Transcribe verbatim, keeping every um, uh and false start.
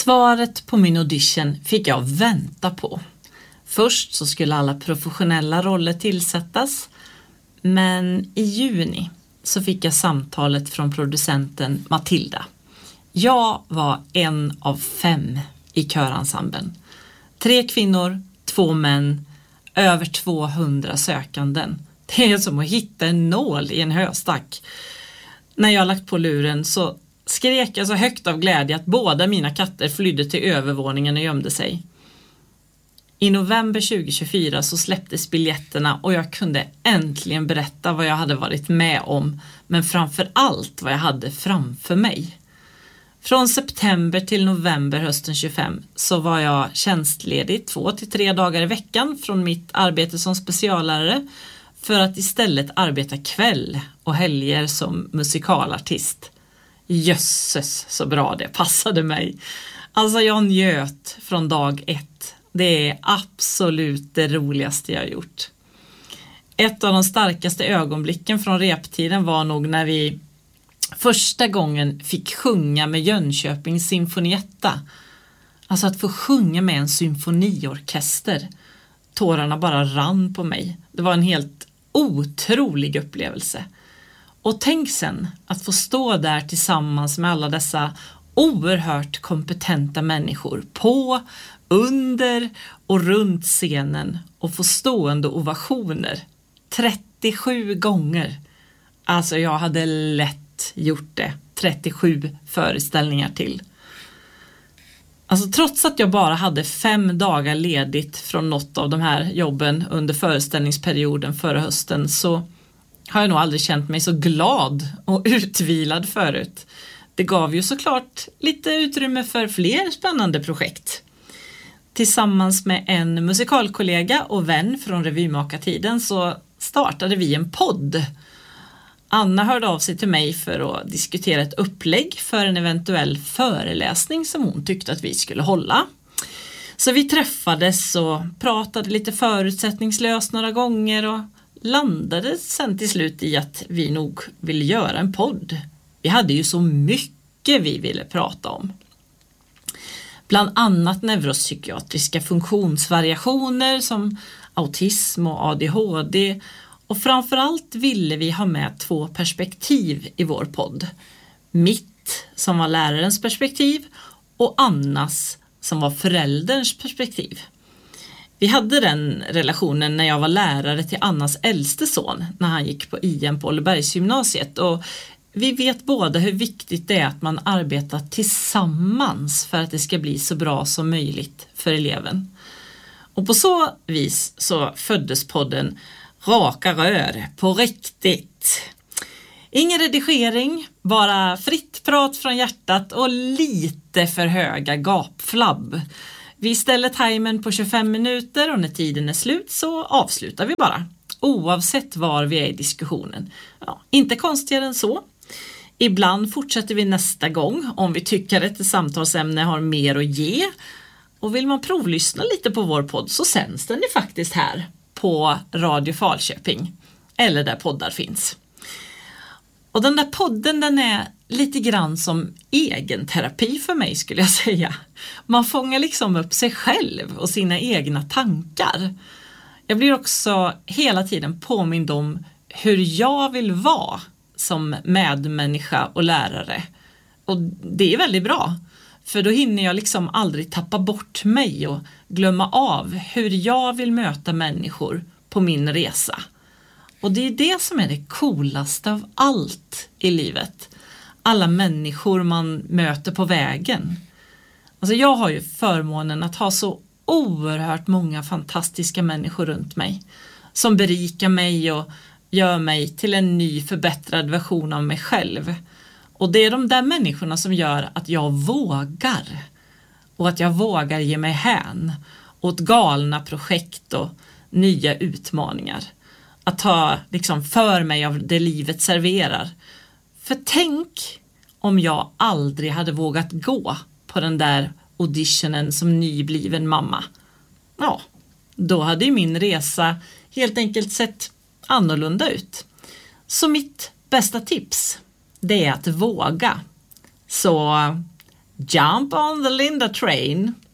Svaret på min audition fick jag vänta på. Först så skulle alla professionella roller tillsättas, men i juni så fick jag samtalet från producenten Matilda. Jag var en av fem i körensemblen. Tre kvinnor, två män, över tvåhundra sökanden. Det är som att hitta en nål i en höstack. När jag lagt på luren så skrek jag så högt av glädje att båda mina katter flydde till övervåningen och gömde sig. I november tjugohundratjugofyra så släpptes biljetterna och jag kunde äntligen berätta vad jag hade varit med om, men framför allt vad jag hade framför mig. Från september till november hösten tjugofem så var jag tjänstledig två till tre dagar i veckan från mitt arbete som speciallärare för att istället arbeta kväll och helger som musikalartist. Jösses så bra det passade mig. Alltså jag njöt från dag ett. Det är absolut det roligaste jag gjort. Ett av de starkaste ögonblicken från reptiden var nog när vi första gången fick sjunga med Jönköpings symfonietta. Alltså att få sjunga med en symfoniorkester. Tårarna bara rann på mig. Det var en helt otrolig upplevelse. Och tänk sen att få stå där tillsammans med alla dessa oerhört kompetenta människor på, under och runt scenen och få stående ovationer. trettiosju gånger. Alltså jag hade lätt gjort det. trettiosju föreställningar till. Alltså trots att jag bara hade fem dagar ledigt från något av de här jobben under föreställningsperioden förra hösten så har jag nog aldrig känt mig så glad och utvilad förut. Det gav ju såklart lite utrymme för fler spännande projekt. Tillsammans med en musikalkollega och vän från revymakartiden så startade vi en podd. Anna hörde av sig till mig för att diskutera ett upplägg för en eventuell föreläsning som hon tyckte att vi skulle hålla. Så vi träffades och pratade lite förutsättningslöst några gånger och landade sen till slut i att vi nog ville göra en podd. Vi hade ju så mycket vi ville prata om. Bland annat neuropsykiatriska funktionsvariationer som autism och A D H D. Och framförallt ville vi ha med två perspektiv i vår podd. Mitt som var lärarens perspektiv och Annas som var förälderns perspektiv. Vi hade den relationen när jag var lärare till Annas äldste son när han gick på I M på Ollebergsgymnasiet och vi vet båda hur viktigt det är att man arbetar tillsammans för att det ska bli så bra som möjligt för eleven. Och på så vis så föddes podden Raka rör på riktigt. Ingen redigering, bara fritt prat från hjärtat och lite för höga gapflabb. Vi ställer timern på tjugofem minuter och när tiden är slut så avslutar vi bara. Oavsett var vi är i diskussionen. Ja, inte konstigare än så. Ibland fortsätter vi nästa gång om vi tycker att ett samtalsämne har mer att ge. Och vill man provlyssna lite på vår podd så sänds den ju faktiskt här på Radio Falköping. Eller där poddar finns. Och den där podden den är lite grann som egen terapi för mig skulle jag säga. Man fångar liksom upp sig själv och sina egna tankar. Jag blir också hela tiden påmind om hur jag vill vara som medmänniska och lärare. Och det är väldigt bra. För då hinner jag liksom aldrig tappa bort mig och glömma av hur jag vill möta människor på min resa. Och det är det som är det coolaste av allt i livet. Alla människor man möter på vägen. Alltså jag har ju förmånen att ha så oerhört många fantastiska människor runt mig. Som berikar mig och gör mig till en ny förbättrad version av mig själv. Och det är de där människorna som gör att jag vågar. Och att jag vågar ge mig hän åt galna projekt och nya utmaningar. Att ta liksom för mig av det livet serverar. För tänk om jag aldrig hade vågat gå på den där auditionen som nybliven mamma. Ja, då hade ju min resa helt enkelt sett annorlunda ut. Så mitt bästa tips, det är att våga. Så Jump on the Linda train.